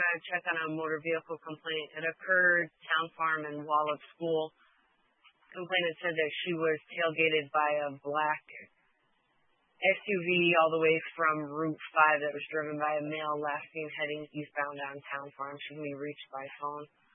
to check on a motor vehicle complaint. It occurred Town Farm and Wallop School. Complainant said that she was tailgated by a black SUV all the way from Route 5 that was driven by a male last seen heading eastbound on Town Farm. She can be reached by phone.